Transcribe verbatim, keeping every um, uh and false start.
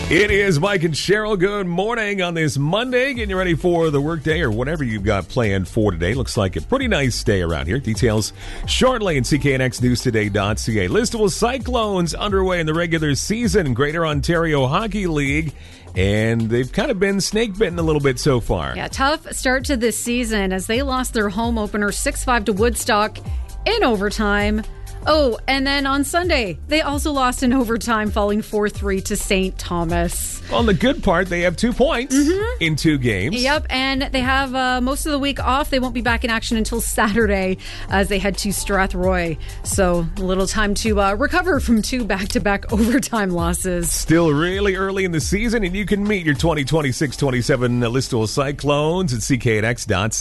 It is Mike and Cheryl. Good morning on this Monday. Getting you ready for the workday or whatever you've got planned for today. Looks like a pretty nice day around here. Details shortly in C K N X News Today dot C A. Listable Cyclones underway in the regular season. Greater Ontario Hockey League. And they've kind of been snake-bitten a little bit so far. Yeah, tough start to this season as they lost their home opener six five to Woodstock in overtime. Oh, and then on Sunday, they also lost in overtime, falling four three to Saint Thomas. On the good part, they have two points mm-hmm. in two games. Yep, and they have uh, most of the week off. They won't be back in action until Saturday as they head to Strathroy. So a little time to uh, recover from two back-to-back overtime losses. Still really early in the season, and you can meet your twenty twenty-six twenty-seven Listowel Cyclones at C K N X dot C A.